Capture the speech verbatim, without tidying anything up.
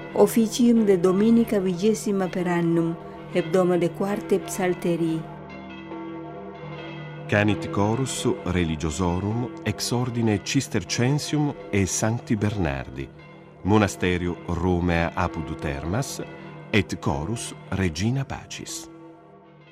Officium de Dominica vigesima per annum, hebdoma de quarte psalterii. Canit chorus religiosorum ex ordine Cistercensium e Sancti Bernardi, monasterio Romea apud Termas, et chorus Regina Pacis.